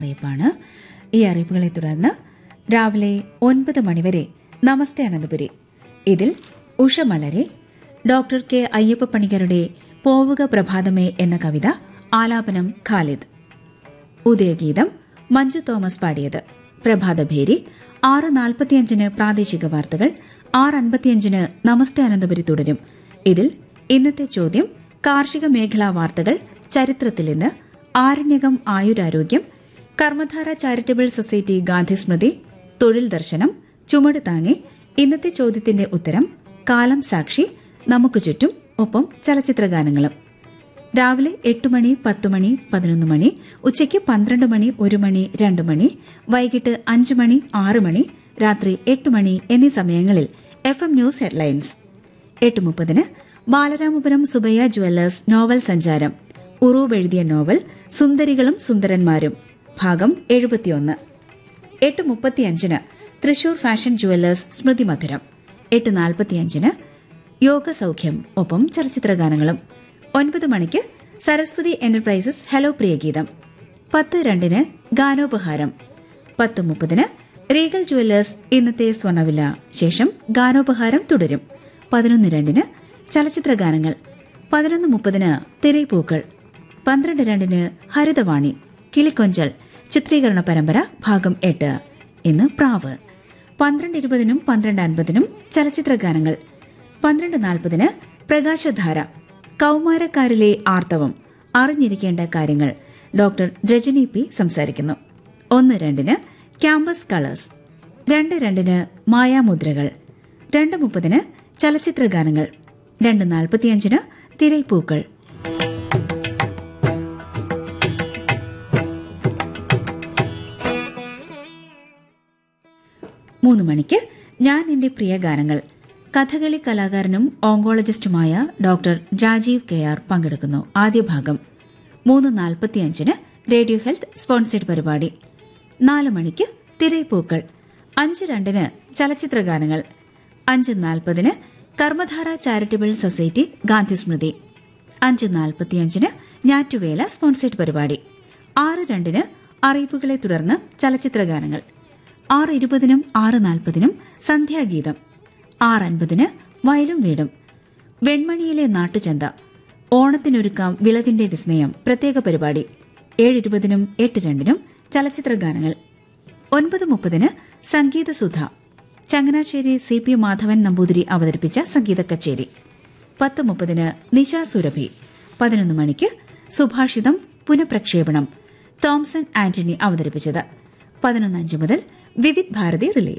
അറിയിപ്പാണ്. ഈ അറിയിപ്പുകളെ തുടർന്ന് രാവിലെ 9 മണിവരെ നമസ്തേ അനന്തപുരി. ഇതിൽ ഉഷമലരെ ഡോക്ടർ കെ അയ്യപ്പ പണിക്കരുടെ പോവുക പ്രഭാതമേ എന്ന കവിത ആലാപനം ഖാലിദ്. ഉദയഗീതം മഞ്ജു തോമസ് പാടിയത്. പ്രഭാതഭേരി 6:45 പ്രാദേശിക വാർത്തകൾ. 6:55 നമസ്തേ അനന്തപുരി തുടരും. ഇതിൽ ഇന്നത്തെ ചോദ്യം, കാർഷിക മേഖലാ വാർത്തകൾ, ചരിത്രത്തിൽ ഇന്ന്, ആരണ്യകം ആയുരാരോഗ്യം, കർമ്മധാര ചാരിറ്റബിൾ സൊസൈറ്റി ഗാന്ധി സ്മൃതി, തൊഴിൽ ദർശനം, ചുമട് താങ്ങി, ഇന്നത്തെ ചോദ്യത്തിന്റെ ഉത്തരം, കാലം സാക്ഷി, നമുക്ക് ചുറ്റും, ഒപ്പം ചലച്ചിത്രഗാനങ്ങളും. രാവിലെ 8 മണി, 10 മണി, 11 മണി, ഉച്ചയ്ക്ക് 12 മണി, 1 മണി, 2 മണി, വൈകിട്ട് 5 മണി, 6 മണി, രാത്രി 8 മണി എന്നീ സമയങ്ങളിൽ FM news headlines. 8:30 Balaramapuram Subbaiah jewellers novel സഞ്ചാരം. ഉറൂബ് എഴുതിയ നോവൽ സുന്ദരികളും സുന്ദരന്മാരും ഭാഗം 71. 8:35 തൃശൂർ ഫാഷൻ ജുവല്ലേഴ്സ് സ്മൃതി മധുരം. 8:45 യോഗ സൌഖ്യം, ഒപ്പം ചലച്ചിത്രഗാനങ്ങളും. 9 മണിക്ക് Saraswati enterprises hello Priyageetham. 10:02 ഗാനോപഹാരം. 10:30 Regal jewellers ഇന്നത്തെ സ്വർണ്ണവില. ശേഷം ഗാനോപഹാരം തുടരും. 11:02 ചലച്ചിത്രഗാനങ്ങൾ. 11:30 തിരൈപ്പൂക്കൾ. 12:02 ഹരിതവാണി, കിളിക്കൊഞ്ചൽ ചിത്രീകരണ പരമ്പര ഭാഗം 8. ഇന്ന് പ്രാവ്. 12:20 12:50 ചലച്ചിത്രഗാനങ്ങൾ. 12:40 പ്രകാശധാര, കൌമാരക്കാരിലെ ആർത്തവം, അറിഞ്ഞിരിക്കേണ്ട കാര്യങ്ങൾ. ഡോക്ടർ രജനി പി സംസാരിക്കുന്നു. 1:02 ക്യാമ്പസ് കളേഴ്സ്. 2:02 മായാമുദ്രകൾ. 2:30 ചലച്ചിത്രഗാനങ്ങൾ. 2:45 തിരൈപ്പൂക്കൾ. മൂന്ന് മണിക്ക് ഞാൻ എന്റെ പ്രിയ ഗാനങ്ങൾ. കഥകളി കലാകാരനും ഓങ്കോളജിസ്റ്റുമായ ഡോക്ടർ രാജീവ് KR പങ്കെടുക്കുന്നു. ആദ്യ ഭാഗം. 3:45 റേഡിയോ ഹെൽത്ത് സ്പോൺസേഡ് പരിപാടി. 4 മണിക്ക് തിരൈപ്പൂക്കൾ. 5:02 ചലച്ചിത്രഗാനങ്ങൾ. 5:40 കർമ്മധാര ചാരിറ്റബിൾ സൊസൈറ്റി ഗാന്ധി സ്മൃതി. 5:45 ഞാറ്റുവേല സ്പോൺസേഡ് പരിപാടി. 6:02 അറിയിപ്പുകളെ തുടർന്ന് ചലച്ചിത്രഗാനങ്ങൾ. 6:20 6:40 സന്ധ്യാഗീതം. 6:50 വയലും വീടും. വെൺമണിയിലെ നാട്ടുചന്ത, ഓണത്തിനൊരുക്കാം വിളവിന്റെ വിസ്മയം പ്രത്യേക പരിപാടി. 7:20 8:02 ചലച്ചിത്രഗാനങ്ങൾ. 9:30 സംഗീതസുധ, ചങ്ങനാശ്ശേരി CP മാധവൻ നമ്പൂതിരി അവതരിപ്പിച്ച സംഗീത കച്ചേരി. 10:30 നിശാ സുരഭി. 11 മണിക്ക് സുഭാഷിതം പുനഃപ്രക്ഷേപണം, തോംസൺ ആന്റണി അവതരിപ്പിച്ചത്. 11:05 മുതൽ വിവിധ് ഭാരതി റിലേ.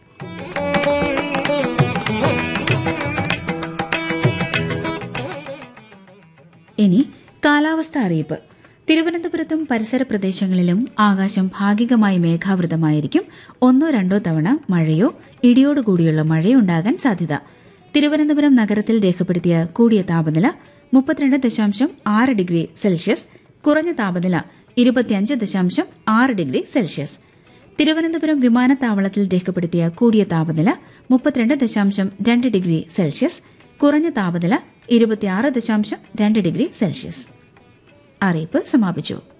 ഇനി കാലാവസ്ഥ അറിയിപ്പ്. തിരുവനന്തപുരത്തും പരിസര പ്രദേശങ്ങളിലും ആകാശം ഭാഗികമായി മേഘാവൃതമായിരിക്കും. 1-2 തവണ മഴയോ ഇടിയോടുകൂടിയുള്ള മഴയോ ഉണ്ടാകാൻ സാധ്യത. തിരുവനന്തപുരം നഗരത്തിൽ രേഖപ്പെടുത്തിയ കൂടിയ താപനില 32.6 ഡിഗ്രി സെൽഷ്യസ്, കുറഞ്ഞ താപനില 25.6 ഡിഗ്രി സെൽഷ്യസ്. തിരുവനന്തപുരം വിമാനത്താവളത്തിൽ രേഖപ്പെടുത്തിയ കൂടിയ താപനില 32.2 ഡിഗ്രി സെൽഷ്യസ്, കുറഞ്ഞ താപനില 26.2 ഡിഗ്രി സെൽഷ്യസ്. അറിയിപ്പ് സമാപിച്ചു.